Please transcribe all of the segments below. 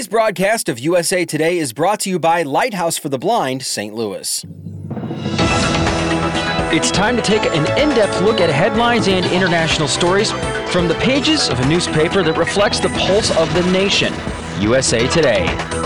broadcast of USA Today is brought to you by Lighthouse for the Blind, St. Louis. It's time to take an in-depth look at headlines and international stories from the pages of a newspaper that reflects the pulse of the nation, USA Today.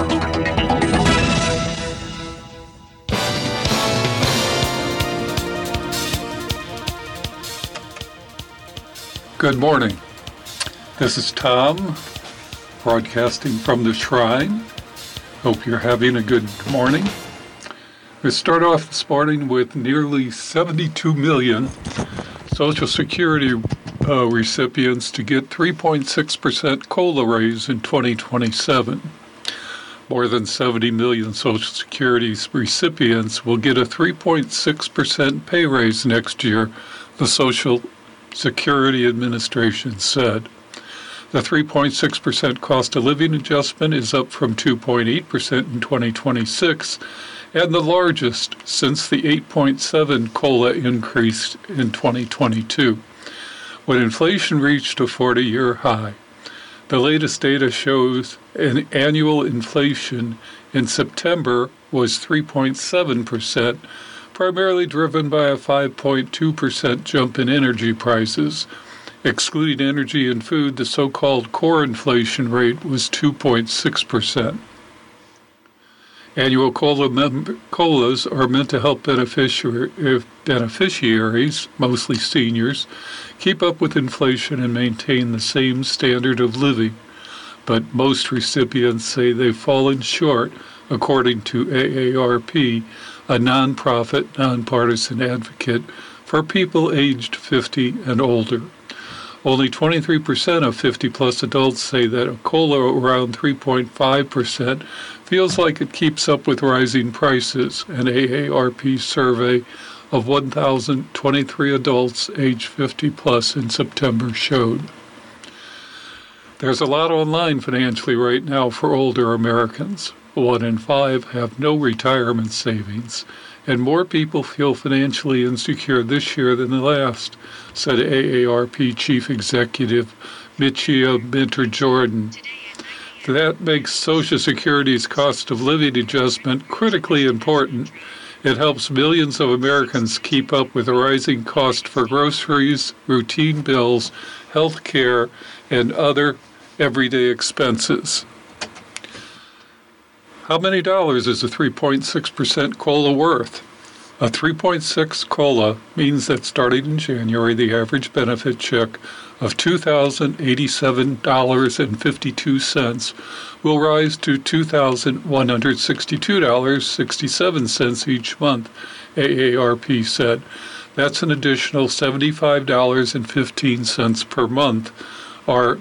Good morning. This is Tom, broadcasting from the Shrine. Hope you're having a good morning. We start off this morning with nearly 72 million Social Security recipients to get 3.6% COLA raise in 2027. More than 70 million Social Security recipients will get a 3.6% pay raise next year, the Social Security Administration said. The 3.6% cost of living adjustment is up from 2.8% in 2026 and the largest since the 8.7% COLA increase in 2022, when inflation reached a 40-year high. The latest data shows an annual inflation in September was 3.7%, primarily driven by a 5.2% jump in energy prices. Excluding energy and food, the so-called core inflation rate was 2.6%. Annual COLAs are meant to help beneficiaries, mostly seniors, keep up with inflation and maintain the same standard of living. But most recipients say they've fallen short, according to AARP, a nonprofit, nonpartisan advocate for people aged 50 and older. Only 23% of 50-plus adults say that a COLA around 3.5% feels like it keeps up with rising prices, an AARP survey of 1,023 adults aged 50-plus in September showed. There's a lot online financially right now for older Americans. 1 in 5 have no retirement savings, and more people feel financially insecure this year than the last, said AARP Chief Executive Michia Minter-Jordan. That makes Social Security's cost of living adjustment critically important. It helps millions of Americans keep up with the rising cost for groceries, routine bills, health care, and other everyday expenses. How many dollars is a 3.6% COLA worth? A 3.6 COLA means that starting in January, the average benefit check of $2,087.52 will rise to $2,162.67 each month, AARP said. That's an additional $75.15 per month, or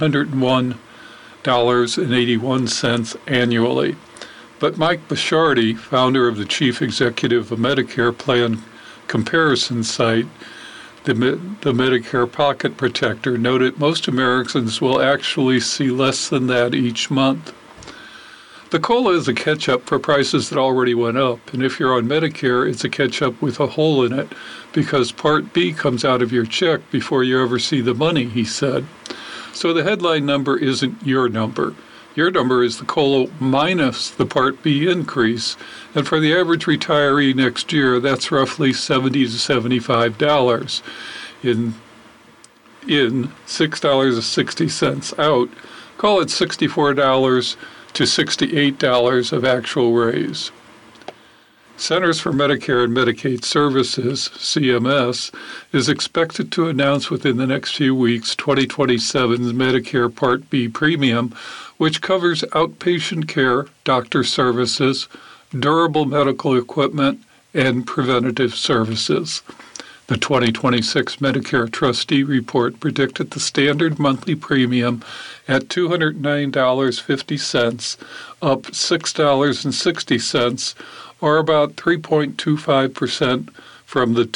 $901.81 annually. But Mike Bishardi, founder of the chief executive of Medicare plan comparison site, the Medicare Pocket Protector, noted most Americans will actually see less than that each month. The COLA is a catch-up for prices that already went up, and if you're on Medicare, it's a catch-up with a hole in it because Part B comes out of your check before you ever see the money, he said. So the headline number isn't your number. Your number is the COLA minus the Part B increase, and for the average retiree next year, that's roughly $70 to $75 in $6.60 out. Call it $64 to $68 of actual raise. Centers for Medicare and Medicaid Services, CMS, is expected to announce within the next few weeks 2027's Medicare Part B premium, which covers outpatient care, doctor services, durable medical equipment, and preventative services. The 2026 Medicare Trustee Report predicted the standard monthly premium at $209.50, up $6.60, or about 3.25% from the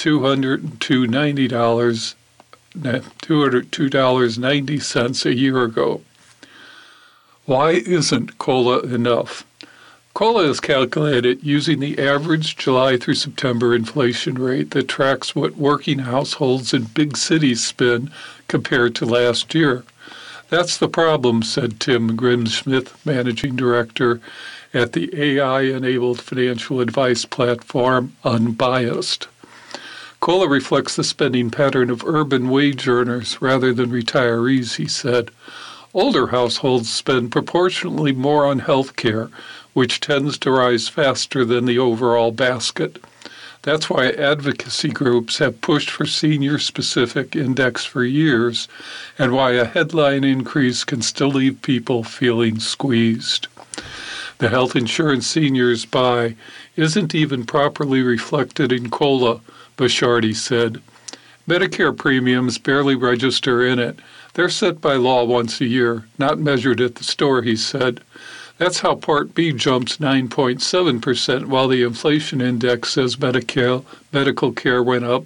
$202.90 a year ago. Why isn't COLA enough? COLA is calculated using the average July through September inflation rate that tracks what working households in big cities spend compared to last year. That's the problem, said Tim Grimsmith, managing director at the AI-enabled financial advice platform Unbiased. COLA reflects the spending pattern of urban wage earners rather than retirees, he said. Older households spend proportionately more on health care, which tends to rise faster than the overall basket. That's why advocacy groups have pushed for senior-specific index for years, and why a headline increase can still leave people feeling squeezed. The health insurance seniors buy isn't even properly reflected in COLA, Bashardi said. Medicare premiums barely register in it. They're set by law once a year, not measured at the store, he said. That's how Part B jumps 9.7%, while the inflation index says medical care went up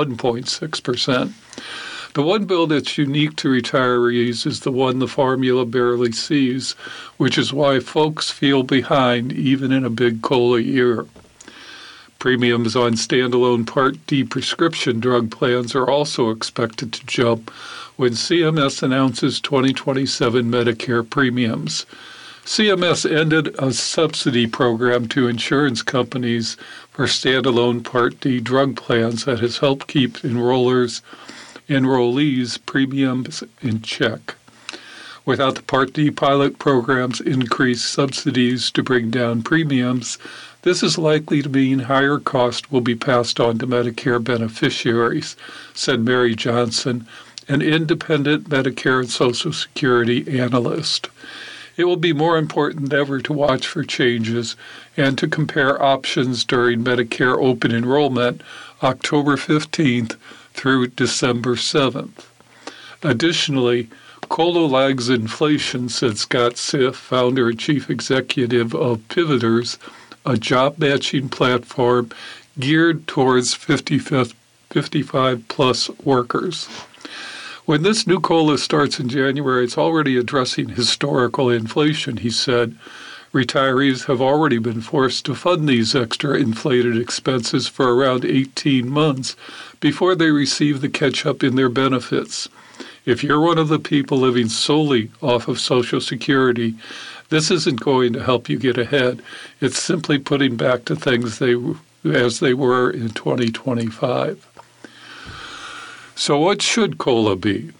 1.6%. The one bill that's unique to retirees is the one the formula barely sees, which is why folks feel behind even in a big COLA year. Premiums on standalone Part D prescription drug plans are also expected to jump when CMS announces 2027 Medicare premiums. CMS ended a subsidy program to insurance companies for standalone Part D drug plans that has helped keep enrollees' premiums in check. Without the Part D pilot program's increased subsidies to bring down premiums, this is likely to mean higher costs will be passed on to Medicare beneficiaries, said Mary Johnson, an independent Medicare and Social Security analyst. It will be more important than ever to watch for changes and to compare options during Medicare open enrollment October 15th through December 7th. Additionally, COLA lags inflation, said Scott Siff, founder and chief executive of Pivoters, a job-matching platform geared towards 55-plus workers. When this new COLA starts in January, it's already addressing historical inflation, he said. Retirees have already been forced to fund these extra inflated expenses for around 18 months before they receive the catch-up in their benefits. If you're one of the people living solely off of Social Security, this isn't going to help you get ahead. It's simply putting back to things as they were in 2025. So what should COLA be?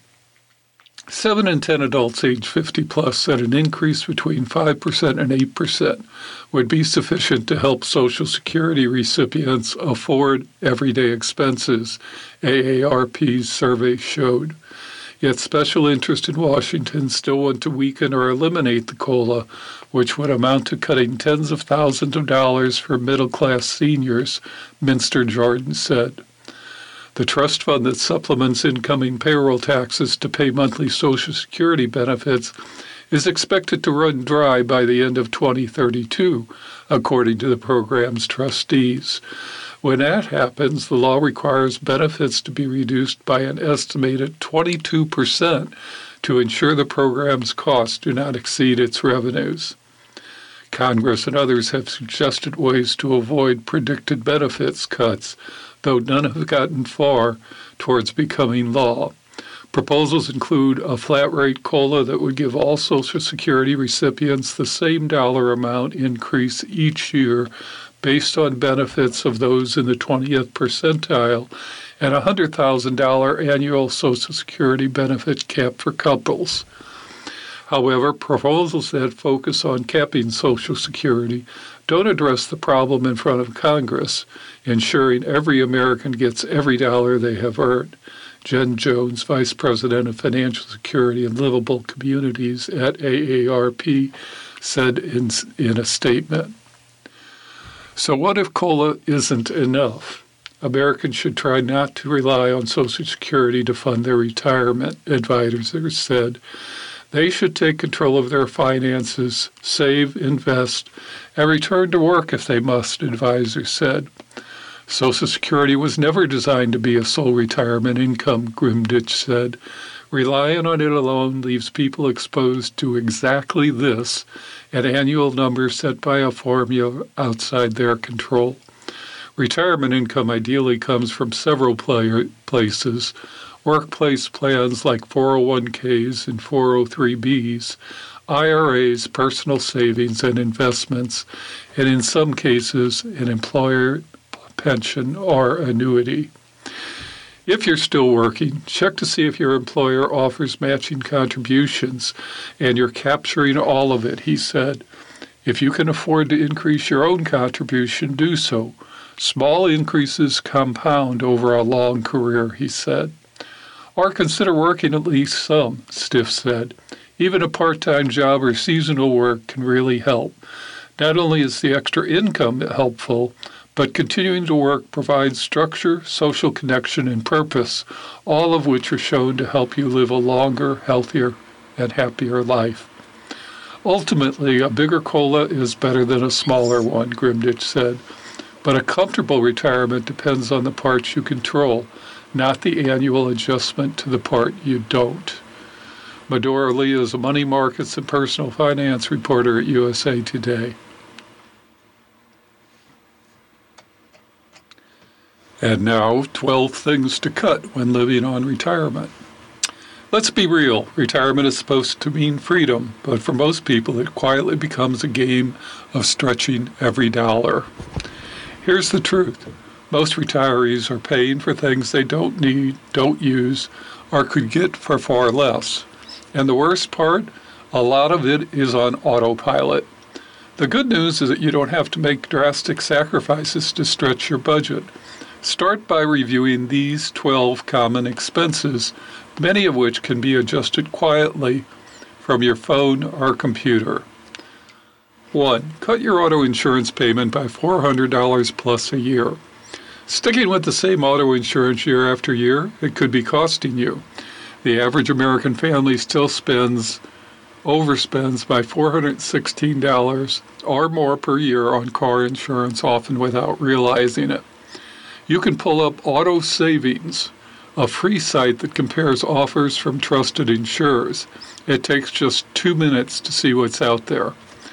7 in 10 adults age 50 plus said an increase between 5% and 8% would be sufficient to help Social Security recipients afford everyday expenses, AARP's survey showed. Yet special interest in Washington still want to weaken or eliminate the COLA, which would amount to cutting tens of thousands of dollars for middle-class seniors, Minster Jordan said. The trust fund that supplements incoming payroll taxes to pay monthly Social Security benefits is expected to run dry by the end of 2032, according to the program's trustees. When that happens, the law requires benefits to be reduced by an estimated 22% to ensure the program's costs do not exceed its revenues. Congress and others have suggested ways to avoid predicted benefits cuts, though none have gotten far towards becoming law. Proposals include a flat-rate COLA that would give all Social Security recipients the same dollar amount increase each year based on benefits of those in the 20th percentile, and a $100,000 annual Social Security benefit cap for couples. However, proposals that focus on capping Social Security don't address the problem in front of Congress, ensuring every American gets every dollar they have earned. Jen Jones, Vice President of Financial Security and Livable Communities at AARP, said in a statement. So what if COLA isn't enough? Americans should try not to rely on Social Security to fund their retirement, advisors said. They should take control of their finances, save, invest, and return to work if they must, advisors said. Social Security was never designed to be a sole retirement income, Grimditch said. Relying on it alone leaves people exposed to exactly this, an annual number set by a formula outside their control. Retirement income ideally comes from several places. Workplace plans like 401ks and 403bs, IRAs, personal savings and investments, and in some cases, an employer pension or annuity. If you're still working, check to see if your employer offers matching contributions and you're capturing all of it, he said. If you can afford to increase your own contribution, do so. Small increases compound over a long career, he said. Or consider working at least some, Stiff said. Even a part-time job or seasonal work can really help. Not only is the extra income helpful, but continuing to work provides structure, social connection, and purpose, all of which are shown to help you live a longer, healthier, and happier life. Ultimately, a bigger COLA is better than a smaller one, Grimditch said. But a comfortable retirement depends on the parts you control, not the annual adjustment to the part you don't. Medora Lee is a money markets and personal finance reporter at USA Today. And now, 12 things to cut when living on retirement. Let's be real, retirement is supposed to mean freedom, but for most people it quietly becomes a game of stretching every dollar. Here's the truth. Most retirees are paying for things they don't need, don't use, or could get for far less. And the worst part, a lot of it is on autopilot. The good news is that you don't have to make drastic sacrifices to stretch your budget. Start by reviewing these 12 common expenses, many of which can be adjusted quietly from your phone or computer. 1. Cut your auto insurance payment by $400 plus a year. Sticking with the same auto insurance year after year, it could be costing you. The average American family still overspends by $416 or more per year on car insurance, often without realizing it. You can pull up Auto Savings, a free site that compares offers from trusted insurers. It takes just 2 minutes to see what's out there.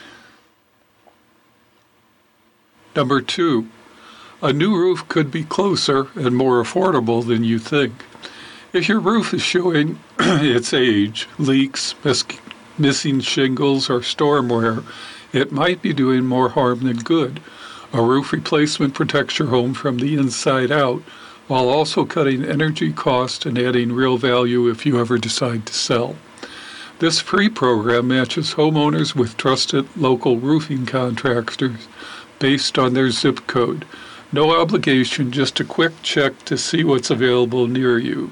Number 2, a new roof could be closer and more affordable than you think. If your roof is showing its age, leaks, missing shingles, or storm wear, it might be doing more harm than good. A roof replacement protects your home from the inside out, while also cutting energy cost and adding real value if you ever decide to sell. This free program matches homeowners with trusted local roofing contractors based on their zip code. No obligation, just a quick check to see what's available near you.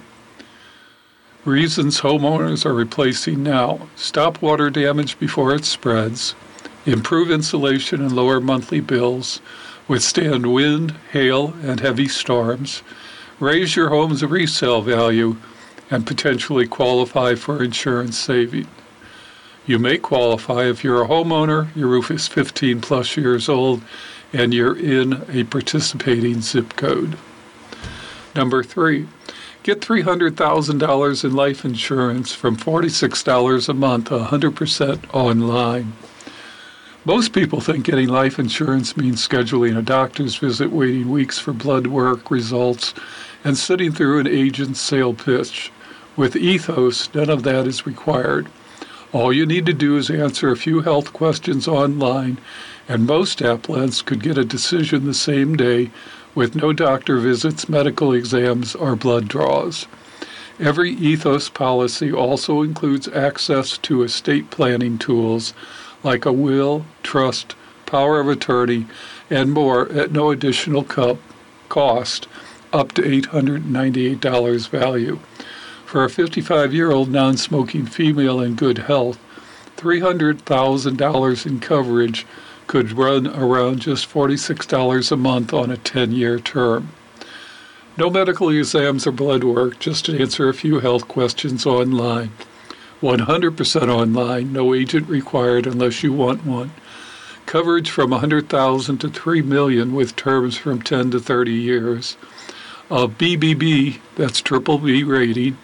Reasons homeowners are replacing now: stop water damage before it spreads, improve insulation and lower monthly bills, withstand wind, hail, and heavy storms, raise your home's resale value, and potentially qualify for insurance saving. You may qualify if you're a homeowner, your roof is 15 plus years old, and you're in a participating zip code. Number 3, get $300,000 in life insurance from $46 a month, 100% online. Most people think getting life insurance means scheduling a doctor's visit, waiting weeks for blood work results, and sitting through an agent's sale pitch. With Ethos, none of that is required. All you need to do is answer a few health questions online, and most applicants could get a decision the same day with no doctor visits, medical exams, or blood draws. Every Ethos policy also includes access to estate planning tools like a will, trust, power of attorney, and more at no additional cost, up to $898 value. For a 55-year-old non-smoking female in good health, $300,000 in coverage could run around just $46 a month on a 10-year term. No medical exams or blood work, just to answer a few health questions online. 100% online, no agent required unless you want one. Coverage from $100,000 to $3 million with terms from 10 to 30 years. A BBB, that's triple B rating,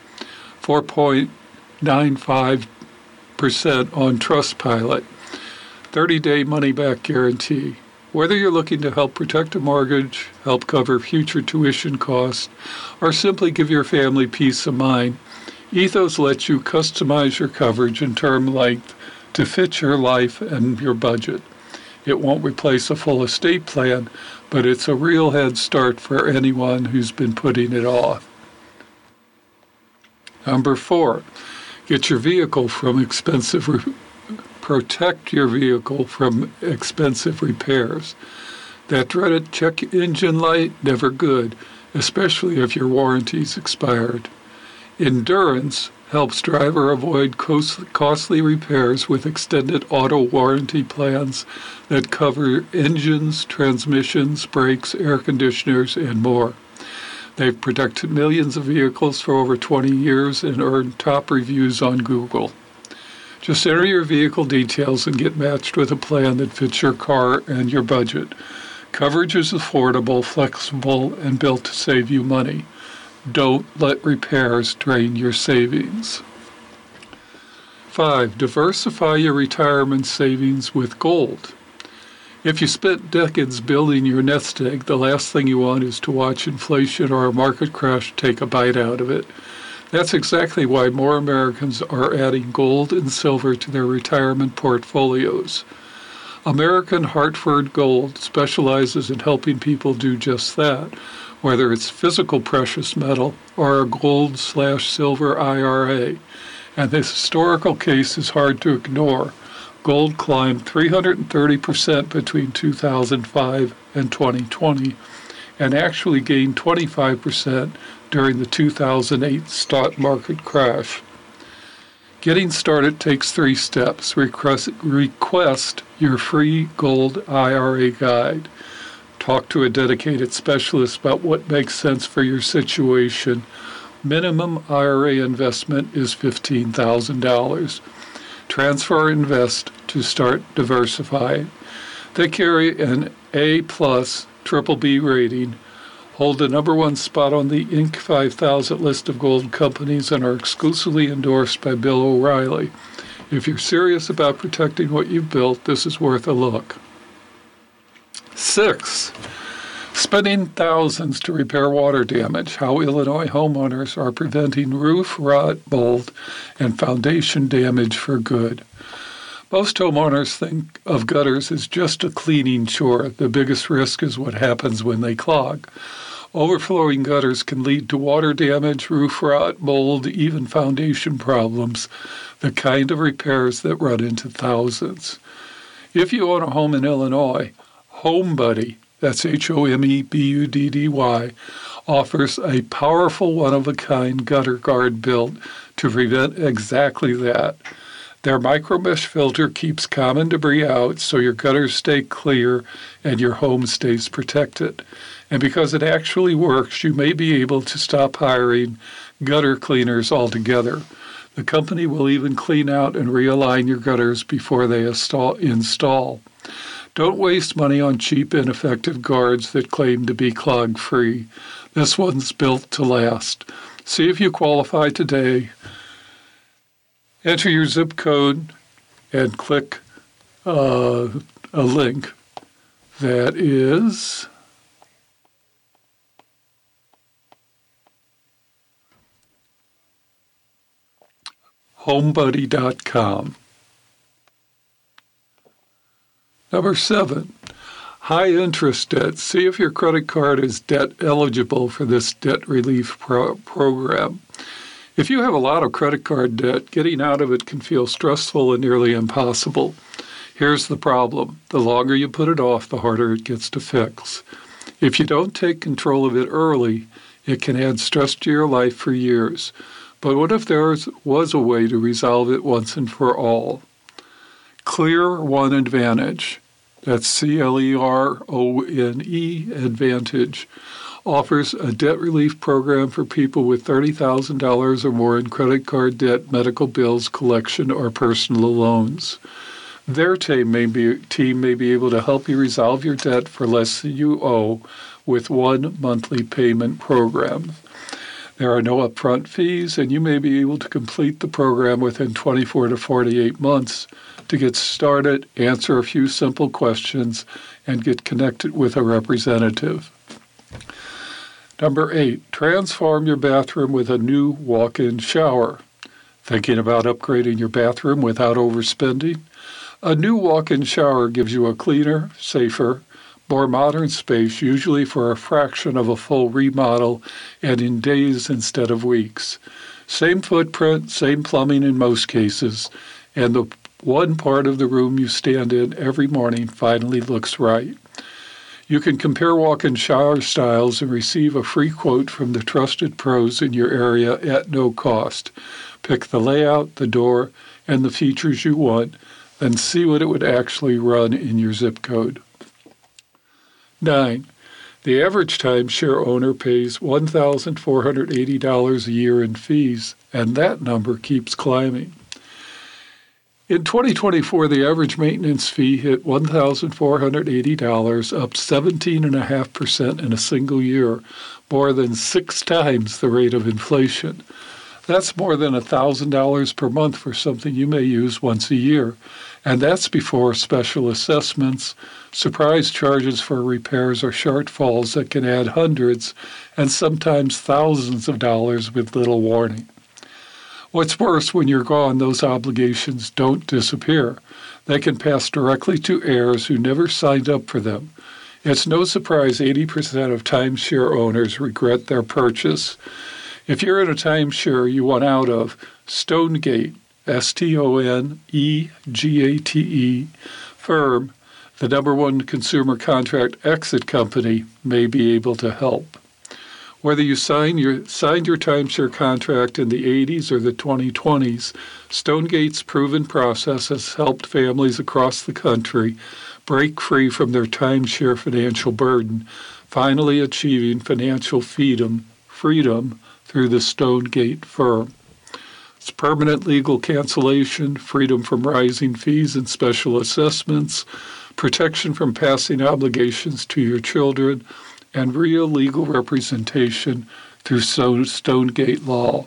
4.95% on Trustpilot. 30-day money-back guarantee. Whether you're looking to help protect a mortgage, help cover future tuition costs, or simply give your family peace of mind, Ethos lets you customize your coverage and term length to fit your life and your budget. It won't replace a full estate plan, but it's a real head start for anyone who's been putting it off. Number 4, get your vehicle from protect your vehicle from expensive repairs. That dreaded check engine light, never good, especially if your warranty's expired. Endurance helps driver avoid costly repairs with extended auto warranty plans that cover engines, transmissions, brakes, air conditioners, and more. They've protected millions of vehicles for over 20 years and earned top reviews on Google. Just enter your vehicle details and get matched with a plan that fits your car and your budget. Coverage is affordable, flexible, and built to save you money. Don't let repairs drain your savings. 5, diversify your retirement savings with gold. If you spent decades building your nest egg, the last thing you want is to watch inflation or a market crash take a bite out of it. That's exactly why more Americans are adding gold and silver to their retirement portfolios. American Hartford Gold specializes in helping people do just that, whether it's physical precious metal or a gold/silver IRA. And this historical case is hard to ignore. Gold climbed 330% between 2005 and 2020, and actually gained 25% during the 2008 stock market crash. Getting started takes 3 steps. Request your free gold IRA guide. Talk to a dedicated specialist about what makes sense for your situation. Minimum IRA investment is $15,000. Transfer Invest to start diversifying. They carry an A+ BBB rating, hold the #1 spot on the Inc. 5000 list of gold companies, and are exclusively endorsed by Bill O'Reilly. If you're serious about protecting what you've built, this is worth a look. 6, spending thousands to repair water damage. How Illinois homeowners are preventing roof rot, mold, and foundation damage for good. Most homeowners think of gutters as just a cleaning chore. The biggest risk is what happens when they clog. Overflowing gutters can lead to water damage, roof rot, mold, even foundation problems, the kind of repairs that run into thousands. If you own a home in Illinois, HomeBuddy, that's HomeBuddy, offers a powerful one-of-a-kind gutter guard built to prevent exactly that. Their micromesh filter keeps common debris out so your gutters stay clear and your home stays protected. And because it actually works, you may be able to stop hiring gutter cleaners altogether. The company will even clean out and realign your gutters before they install. Don't waste money on cheap, ineffective guards that claim to be clog-free. This one's built to last. See if you qualify today. Enter your zip code and click a link that is homebuddy.com. Number 7, high interest debt. See if your credit card is debt eligible for this debt relief program. If you have a lot of credit card debt, getting out of it can feel stressful and nearly impossible. Here's the problem. The longer you put it off, the harder it gets to fix. If you don't take control of it early, it can add stress to your life for years. But what if there was a way to resolve it once and for all? Clear One Advantage, that's CLERONE Advantage, offers a debt relief program for people with $30,000 or more in credit card debt, medical bills, collection, or personal loans. Their team may be able to help you resolve your debt for less than you owe with one monthly payment program. There are no upfront fees, and you may be able to complete the program within 24 to 48 months. To get started, answer a few simple questions and get connected with a representative. Number 8, transform your bathroom with a new walk-in shower. Thinking about upgrading your bathroom without overspending? A new walk-in shower gives you a cleaner, safer, more modern space, usually for a fraction of a full remodel and in days instead of weeks. Same footprint, same plumbing in most cases, and the one part of the room you stand in every morning finally looks right. You can compare walk-in shower styles and receive a free quote from the trusted pros in your area at no cost. Pick the layout, the door, and the features you want, then see what it would actually run in your zip code. 9. The average timeshare owner pays $1,480 a year in fees, and that number keeps climbing. In 2024, the average maintenance fee hit $1,480, up 17.5% in a single year, more than 6 times the rate of inflation. That's more than $1,000 per month for something you may use once a year, and that's before special assessments, surprise charges for repairs or shortfalls that can add hundreds and sometimes thousands of dollars with little warning. What's worse, when you're gone, those obligations don't disappear. They can pass directly to heirs who never signed up for them. It's no surprise 80% of timeshare owners regret their purchase. If you're in a timeshare you want out of, Stonegate, STONEGATE firm, the #1 consumer contract exit company, may be able to help. Whether you signed your timeshare contract in the 80s or the 2020s, Stonegate's proven process has helped families across the country break free from their timeshare financial burden, finally achieving financial freedom through the Stonegate firm. It's permanent legal cancellation, freedom from rising fees and special assessments, protection from passing obligations to your children, and real legal representation through Stonegate law.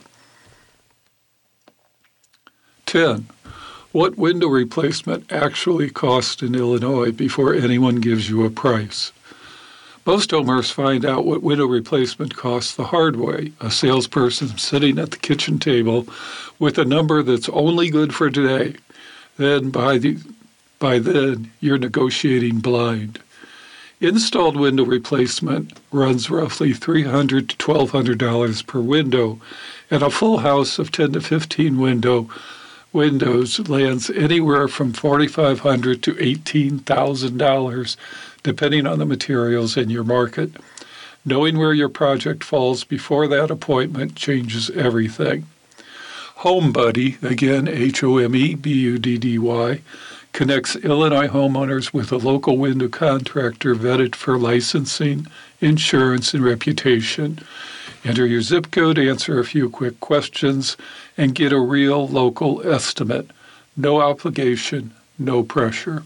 10. What window replacement actually costs in Illinois before anyone gives you a price? Most homeowners find out what window replacement costs the hard way, a salesperson sitting at the kitchen table with a number that's only good for today. Then by then, you're negotiating blind. Installed window replacement runs roughly $300 to $1,200 per window, and a full house of 10 to 15 windows lands anywhere from $4,500 to $18,000, depending on the materials in your market. Knowing where your project falls before that appointment changes everything. HomeBuddy, again HomeBuddy, connects Illinois homeowners with a local window contractor vetted for licensing, insurance, and reputation. Enter your zip code, answer a few quick questions, and get a real local estimate. No obligation, no pressure.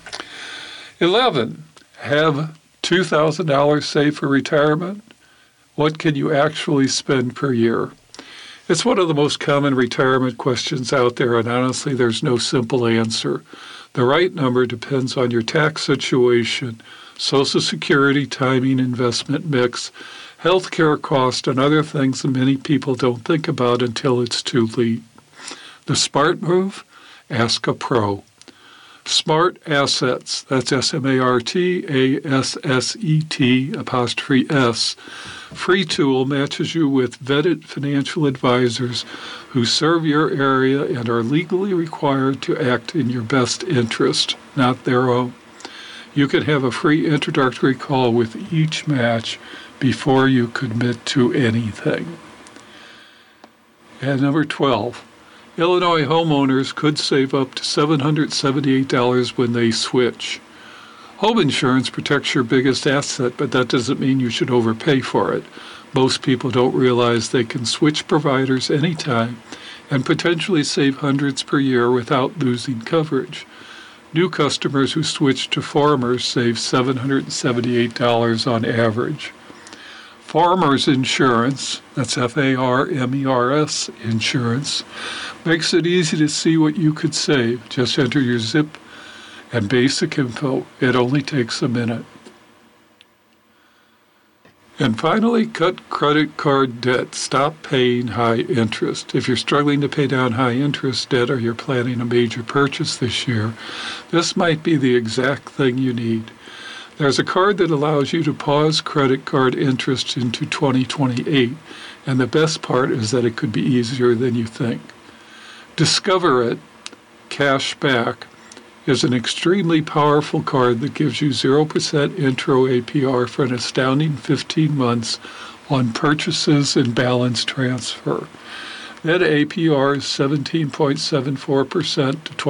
11. Have $2,000 saved for retirement? What can you actually spend per year? It's one of the most common retirement questions out there, and honestly, there's no simple answer. The right number depends on your tax situation, Social Security, timing, investment mix, health care cost, and other things that many people don't think about until it's too late. The smart move? Ask a pro. Smart Assets, that's SmartAsset''S. Free tool matches you with vetted financial advisors who serve your area and are legally required to act in your best interest, not their own. You can have a free introductory call with each match before you commit to anything. And number 12. Illinois homeowners could save up to $778 when they switch. Home insurance protects your biggest asset, but that doesn't mean you should overpay for it. Most people don't realize they can switch providers anytime and potentially save hundreds per year without losing coverage. New customers who switch to Farmers save $778 on average. Farmers Insurance, that's FARMERS Insurance, makes it easy to see what you could save. Just enter your zip and basic info. It only takes a minute. And finally, cut credit card debt. Stop paying high interest. If you're struggling to pay down high interest debt or you're planning a major purchase this year, this might be the exact thing you need. There's a card that allows you to pause credit card interest into 2028, and the best part is that it could be easier than you think. Discover It Cash Back is an extremely powerful card that gives you 0% intro APR for an astounding 15 months on purchases and balance transfer. That APR is 17.74% to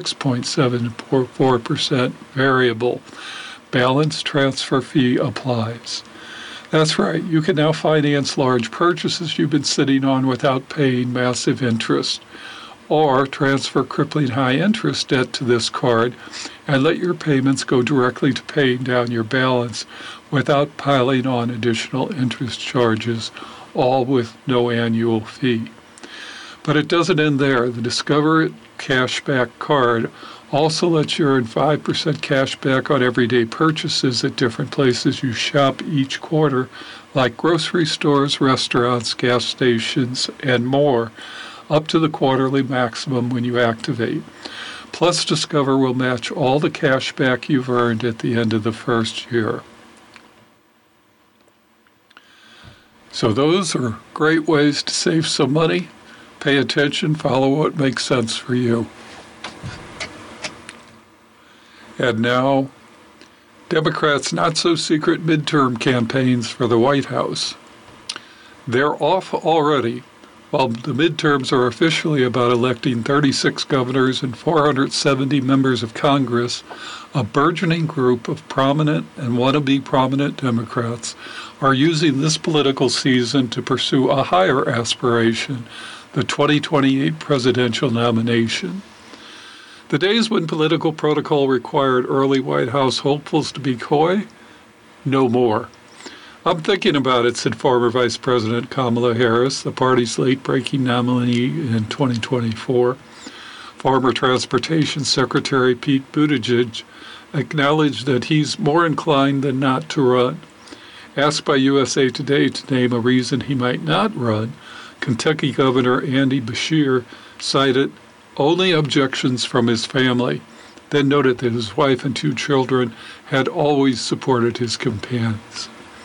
26.74% variable. Balance transfer fee applies. That's right, you can now finance large purchases you've been sitting on without paying massive interest, or transfer crippling high interest debt to this card and let your payments go directly to paying down your balance without piling on additional interest charges, all with no annual fee. But it doesn't end there. The Discover It Cashback card also lets you earn 5% cash back on everyday purchases at different places you shop each quarter, like grocery stores, restaurants, gas stations, and more, up to the quarterly maximum when you activate. Plus, Discover will match all the cash back you've earned at the end of the first year. So those are great ways to save some money. Pay attention, follow what makes sense for you. And now, Democrats' not-so-secret midterm campaigns for the White House. They're off already. While the midterms are officially about electing 36 governors and 470 members of Congress, a burgeoning group of prominent and wannabe prominent Democrats are using this political season to pursue a higher aspiration, the 2028 presidential nomination. The days when political protocol required early White House hopefuls to be coy? No more. I'm thinking about it, said former Vice President Kamala Harris, the party's late-breaking nominee in 2024. Former Transportation Secretary Pete Buttigieg acknowledged that he's more inclined than not to run. Asked by USA Today to name a reason he might not run, Kentucky Governor Andy Beshear cited only objections from his family, then noted that his wife and 2 children had always supported his campaigns.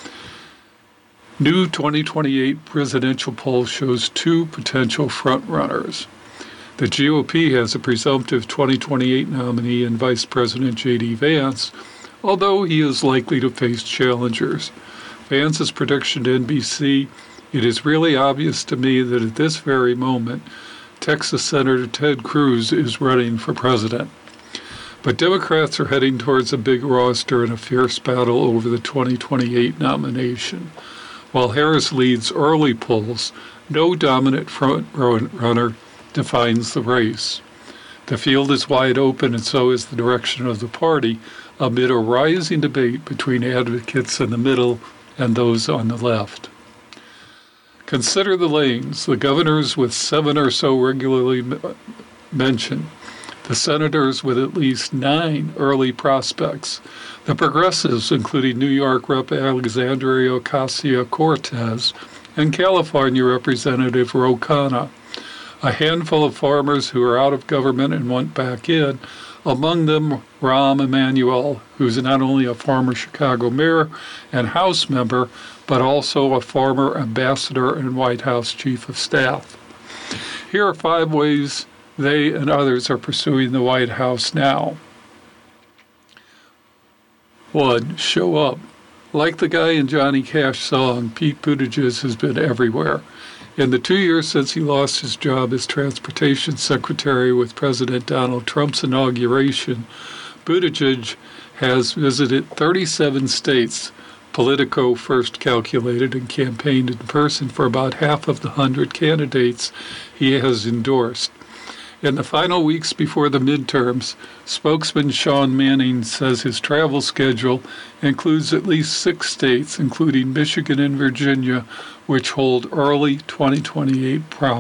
New 2028 presidential poll shows 2 potential frontrunners. The GOP has a presumptive 2028 nominee in Vice President J.D. Vance, although he is likely to face challengers. Vance's prediction to NBC, "It is really obvious to me that at this very moment, Texas Senator Ted Cruz is running for president." But Democrats are heading towards a big roster in a fierce battle over the 2028 nomination. While Harris leads early polls, no dominant front-runner defines the race. The field is wide open, and so is the direction of the party, amid a rising debate between advocates in the middle and those on the left. Consider the lanes, the governors with 7 or so regularly mentioned, the senators with at least 9 early prospects, the progressives, including New York Rep. Alexandria Ocasio-Cortez and California Representative Ro Khanna, a handful of farmers who are out of government and want back in, among them Rahm Emanuel, who's not only a former Chicago mayor and House member, but also a former ambassador and White House chief of staff. Here are 5 ways they and others are pursuing the White House now. 1. Show up. Like the guy in Johnny Cash's song, Pete Buttigieg has been everywhere. In the 2 years since he lost his job as transportation secretary with President Donald Trump's inauguration, Buttigieg has visited 37 states. Politico first calculated and campaigned in person for about half of the 100 candidates he has endorsed. In the final weeks before the midterms, spokesman Sean Manning says his travel schedule includes at least 6 states, including Michigan and Virginia, which hold early 2028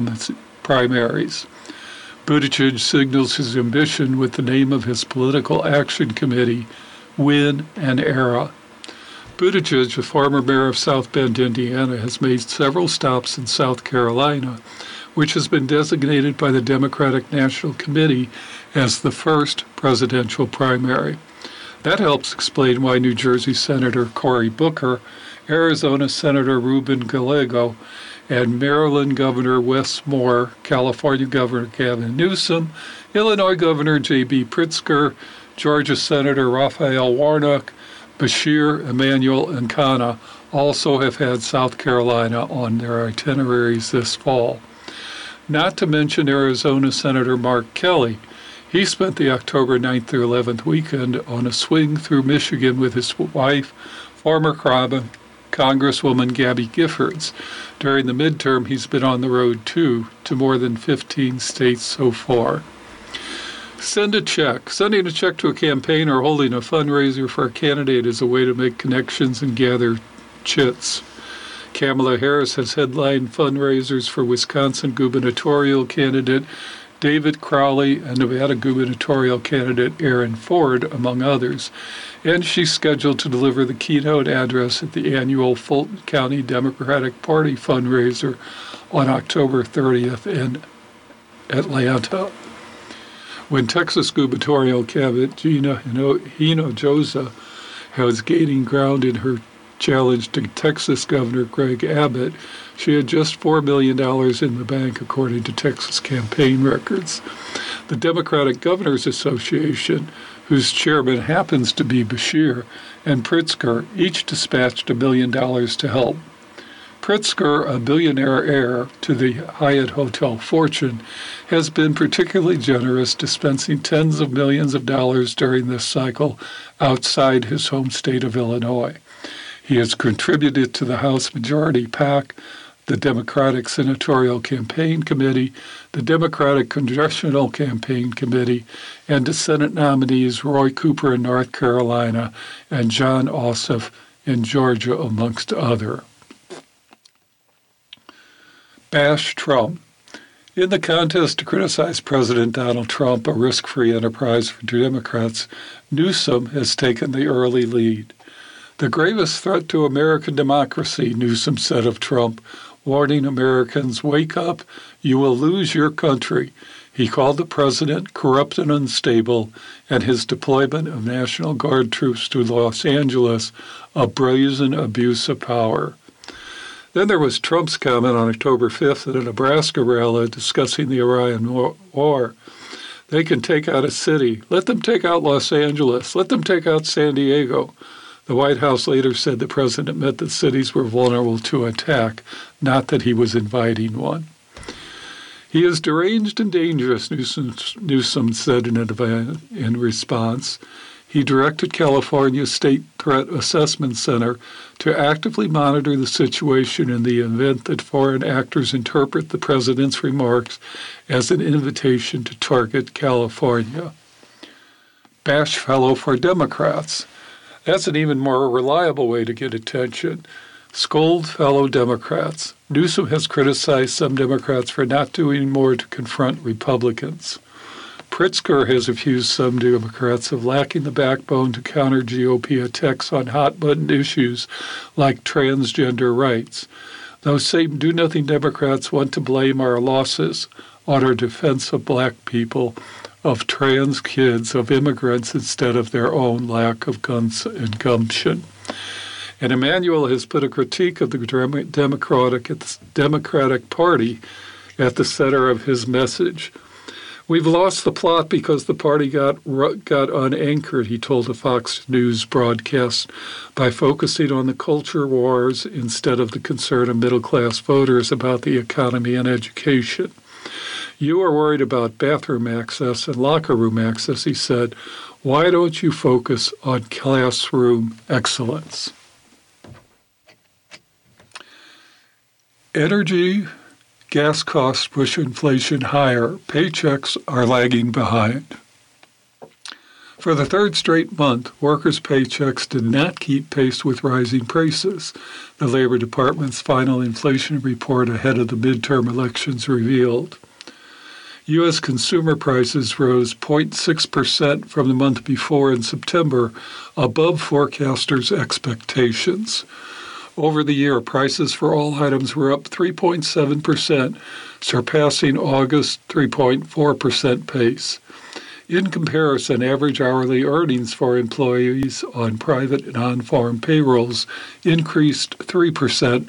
primaries. Buttigieg signals his ambition with the name of his political action committee, Win and Era. Buttigieg, a former mayor of South Bend, Indiana, has made several stops in South Carolina, which has been designated by the Democratic National Committee as the first presidential primary. That helps explain why New Jersey Senator Cory Booker, Arizona Senator Ruben Gallego, and Maryland Governor Wes Moore, California Governor Gavin Newsom, Illinois Governor J.B. Pritzker, Georgia Senator Raphael Warnock, Bashir, Emanuel, and Khanna also have had South Carolina on their itineraries this fall. Not to mention Arizona Senator Mark Kelly. He spent the October 9th through 11th weekend on a swing through Michigan with his wife, former Congresswoman Gabby Giffords. During the midterm, he's been on the road, too, to more than 15 states so far. Send a check. Sending a check to a campaign or holding a fundraiser for a candidate is a way to make connections and gather chits. Kamala Harris has headlined fundraisers for Wisconsin gubernatorial candidate David Crowley and Nevada gubernatorial candidate Aaron Ford, among others, and she's scheduled to deliver the keynote address at the annual Fulton County Democratic Party fundraiser on October 30th in Atlanta. When Texas gubernatorial candidate Gina Hinojosa was gaining ground in her challenge to Texas Governor Greg Abbott, she had just $4 million in the bank, according to Texas campaign records. The Democratic Governors Association, whose chairman happens to be Bashir, and Pritzker each dispatched $1 million to help. Pritzker, a billionaire heir to the Hyatt Hotel fortune, has been particularly generous, dispensing tens of millions of dollars during this cycle outside his home state of Illinois. He has contributed to the House Majority PAC, the Democratic Senatorial Campaign Committee, the Democratic Congressional Campaign Committee, and to Senate nominees Roy Cooper in North Carolina and Jon Ossoff in Georgia, amongst others. Bash Trump. In the contest to criticize President Donald Trump, a risk-free enterprise for Democrats, Newsom has taken the early lead. The gravest threat to American democracy, Newsom said of Trump, warning Americans, wake up, you will lose your country. He called the president corrupt and unstable, and his deployment of National Guard troops to Los Angeles a brazen abuse of power. Then there was Trump's comment on October 5th at a Nebraska rally discussing the Iran war. They can take out a city. Let them take out Los Angeles. Let them take out San Diego. The White House later said the president meant that cities were vulnerable to attack, not that he was inviting one. He is deranged and dangerous, Newsom said in response. He directed California's State Threat Assessment Center to actively monitor the situation in the event that foreign actors interpret the president's remarks as an invitation to target California. Bash fellow for Democrats. That's an even more reliable way to get attention. Scold fellow Democrats. Newsom has criticized some Democrats for not doing more to confront Republicans. Pritzker has accused some Democrats of lacking the backbone to counter GOP attacks on hot-button issues like transgender rights. Those same do-nothing Democrats want to blame our losses on our defense of black people, of trans kids, of immigrants, instead of their own lack of guns and gumption. And Emanuel has put a critique of the Democratic Party at the center of his message. We've lost the plot because the party got unanchored, he told a Fox News broadcast, by focusing on the culture wars instead of the concern of middle-class voters about the economy and education. You are worried about bathroom access and locker room access, he said. Why don't you focus on classroom excellence? Energy Gas costs push inflation higher. Paychecks are lagging behind. For the third straight month, workers' paychecks did not keep pace with rising prices. The Labor Department's final inflation report ahead of the midterm elections revealed. U.S. consumer prices rose 0.6% from the month before in September, above forecasters' expectations. Over the year, prices for all items were up 3.7%, surpassing August's 3.4% pace. In comparison, average hourly earnings for employees on private and on-farm payrolls increased 3%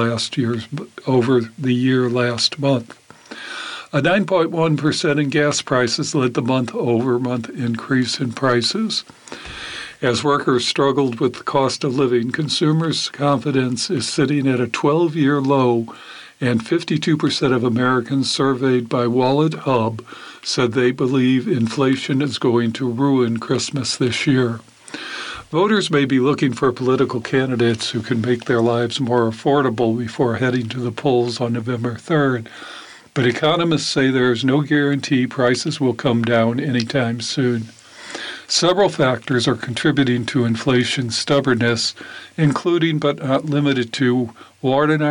over the year last month. A 9.1% in gas prices led the month-over-month increase in prices. As workers struggled with the cost of living, consumers' confidence is sitting at a 12-year low, and 52% of Americans surveyed by WalletHub said they believe inflation is going to ruin Christmas this year. Voters may be looking for political candidates who can make their lives more affordable before heading to the polls on November 3rd, but economists say there is no guarantee prices will come down anytime soon. Several factors are contributing to inflation's stubbornness, including but not limited to war in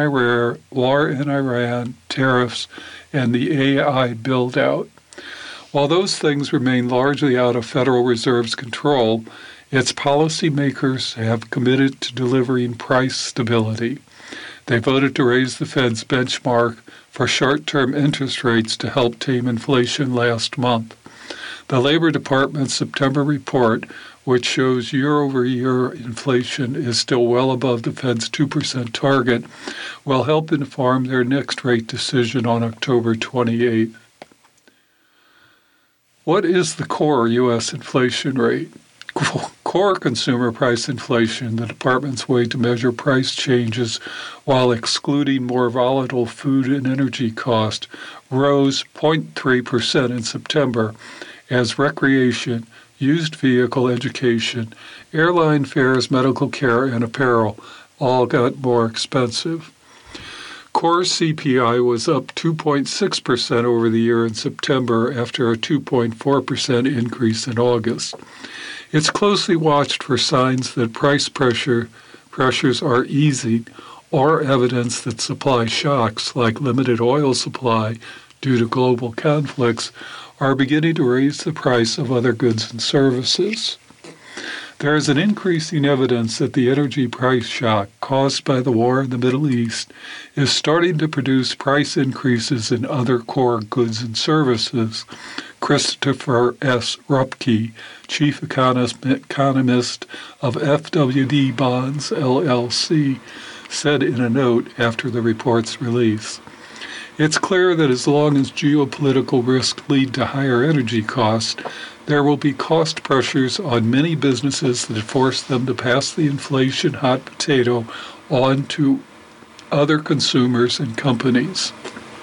Iran, tariffs, and the AI build-out. While those things remain largely out of Federal Reserve's control, its policymakers have committed to delivering price stability. They voted to raise the Fed's benchmark for short-term interest rates to help tame inflation last month. The Labor Department's September report, which shows year-over-year inflation is still well above the Fed's 2% target, will help inform their next rate decision on October 28th. What is the core U.S. inflation rate? Core consumer price inflation, the department's way to measure price changes while excluding more volatile food and energy costs, rose 0.3% in September as recreation, used vehicle education, airline fares, medical care, and apparel all got more expensive. Core CPI was up 2.6% over the year in September after a 2.4% increase in August. It's closely watched for signs that price pressures are easing or evidence that supply shocks like limited oil supply due to global conflicts are beginning to raise the price of other goods and services. There is an increasing evidence that the energy price shock caused by the war in the Middle East is starting to produce price increases in other core goods and services. Christopher S. Rupke, chief economist of FWD Bonds, LLC, said in a note after the report's release. It's clear that as long as geopolitical risks lead to higher energy costs, there will be cost pressures on many businesses that force them to pass the inflation hot potato on to other consumers and companies.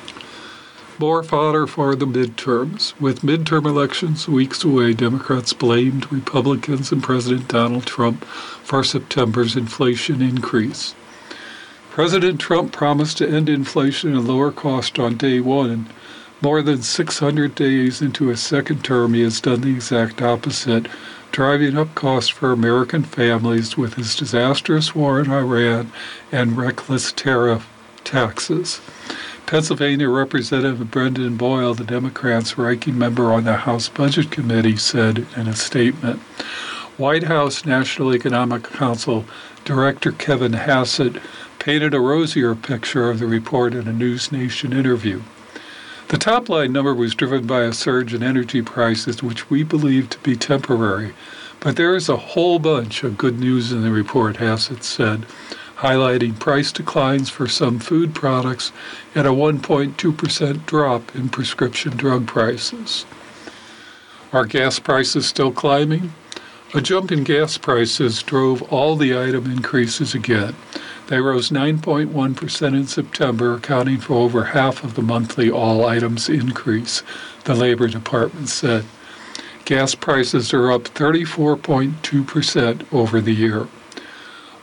More fodder for the midterms. With midterm elections weeks away, Democrats blamed Republicans and President Donald Trump for September's inflation increase. President Trump promised to end inflation and lower costs on day one. More than 600 days into his second term, he has done the exact opposite, driving up costs for American families with his disastrous war in Iran and reckless tariff taxes. Pennsylvania Representative Brendan Boyle, the Democrats' ranking member on the House Budget Committee, said in a statement. White House National Economic Council Director Kevin Hassett painted a rosier picture of the report in a News Nation interview. The top-line number was driven by a surge in energy prices, which we believe to be temporary. But there is a whole bunch of good news in the report, Hassett said, highlighting price declines for some food products and a 1.2% drop in prescription drug prices. Are gas prices still climbing? A jump in gas prices drove all the item increases again. They rose 9.1% in September, accounting for over half of the monthly all items increase, the Labor Department said. Gas prices are up 34.2% over the year.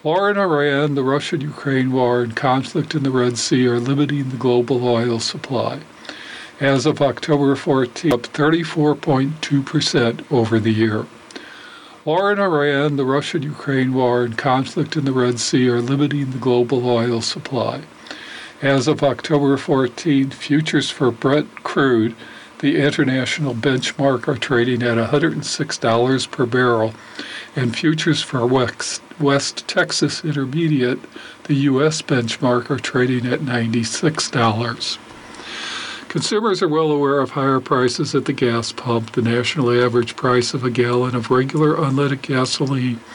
War in Iran, the Russian-Ukraine war, and conflict in the Red Sea are limiting the global oil supply. As of October 14, up 34.2% over the year. War in Iran, the Russian-Ukraine war, and conflict in the Red Sea are limiting the global oil supply. As of October 14, futures for Brent crude, the international benchmark, are trading at $106 per barrel, and futures for West Texas Intermediate, the U.S. benchmark, are trading at $96. Consumers are well aware of higher prices at the gas pump. The national average price of a gallon of regular unleaded gasoline